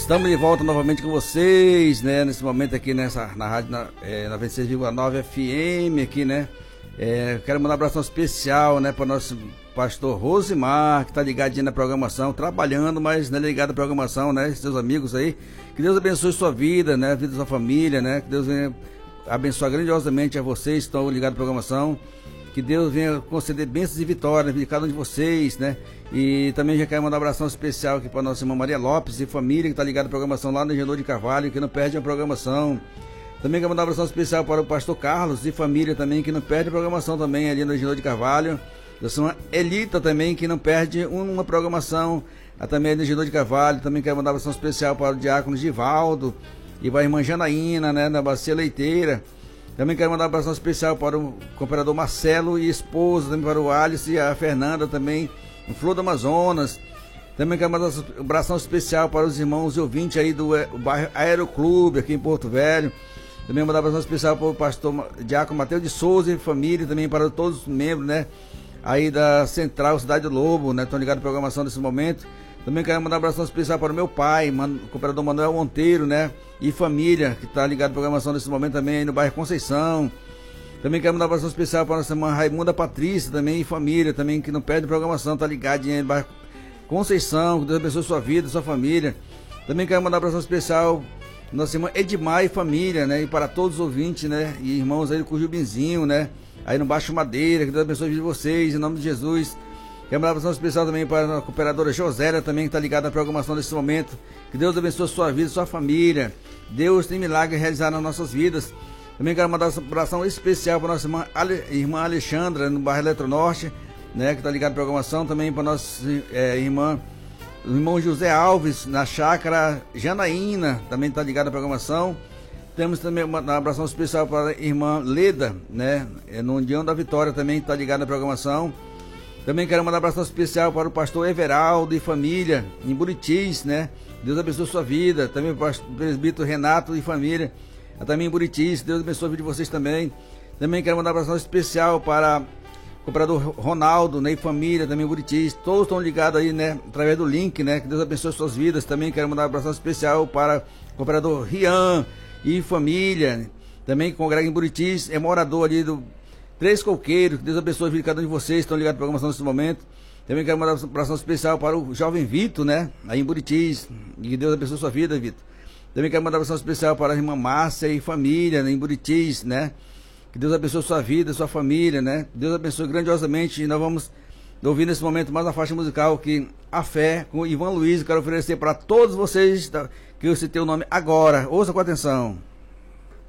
Estamos de volta novamente com vocês, né? Nesse momento aqui na rádio 96,9 FM aqui, né? Quero mandar um abração especial, né, para o nosso pastor Rosimar, que está ligadinho na programação, trabalhando, mas não é ligado à programação, né? Seus amigos aí. Que Deus abençoe sua vida, né? A vida da sua família, né? Que Deus venha abençoar grandiosamente a vocês que estão ligados à programação. Que Deus venha conceder bênçãos e vitórias na vida de cada um de vocês, né? E também já quero mandar um abração especial aqui para a nossa irmã Maria Lopes e família, que está ligada à programação lá no Engenhador de Carvalho, que não perde a programação. Também quero mandar um abração especial para o pastor Carlos e família também, que não perde a programação também ali no Engenhador de Carvalho. Da sua Elita também, que não perde uma programação também no Engenhador de Carvalho. Também quero mandar um abração especial para o diácono Givaldo e para a irmã Janaína, né, na Bacia Leiteira. Também quero mandar um abração especial para o cooperador Marcelo e esposa, também para o Alisson e a Fernanda também, no Flor do Amazonas. Também quero mandar um abração especial para os irmãos e ouvintes aí do bairro Aeroclube, aqui em Porto Velho. Também mandar um abração especial para o pastor Diácono Mateus de Souza e família, também para todos os membros, né, aí da Central Cidade do Lobo, né, estão ligados à programação nesse momento. Também quero mandar um abração especial para o meu pai, o cooperador Manuel Monteiro, né? E família, que está ligado à programação nesse momento também aí no bairro Conceição. Também quero mandar um abração especial para a nossa irmã Raimunda Patrícia também, e família também, que não perde programação, está ligado aí no bairro Conceição. Que Deus abençoe sua vida, sua família. Também quero mandar um abração especial para nossa irmã Edmar e família, né? E para todos os ouvintes, né? E irmãos aí do Cujubinzinho, né? Aí no Baixo Madeira, que Deus abençoe a vida de vocês, em nome de Jesus. Quero mandar uma abração especial também para a cooperadora Josélia, também que está ligada à programação nesse momento. Que Deus abençoe a sua vida, a sua família. Deus tem milagre realizado nas nossas vidas. Também quero mandar uma abração especial para a nossa irmã Alexandra, no bairro Eletronorte, né, que está ligada à programação. Também para a nossa o irmão José Alves, na chácara Janaína, também está ligado à programação. Temos também uma abração especial para a irmã Leda, né, no União da Vitória, também está ligada à programação. Também quero mandar um abração especial para o pastor Everaldo e família, em Buritis, né? Deus abençoe a sua vida. Também para o presbítero Renato e família, também em Buritis. Deus abençoe a vida de vocês também. Também quero mandar um abração especial para o cooperador Ronaldo, né, e família, também em Buritis. Todos estão ligados aí, né, através do link, né? Que Deus abençoe as suas vidas. Também quero mandar um abração especial para o cooperador Rian e família, também que congrega em Buritis, é morador ali do Três Coqueiros. Que Deus abençoe a vida de cada um de vocês, estão ligados à programação nesse momento. Também quero mandar uma abração especial para o jovem Vitor, né, aí em Buritis. E que Deus abençoe a sua vida, Vitor. Também quero mandar uma abração especial para a irmã Márcia e família, né, em Buritis, né. Que Deus abençoe a sua vida, a sua família, né. Deus abençoe grandiosamente. E nós vamos ouvir nesse momento mais uma faixa musical que A Fé, com Ivan Luiz. Quero oferecer para todos vocês que eu citei o nome agora. Ouça com atenção.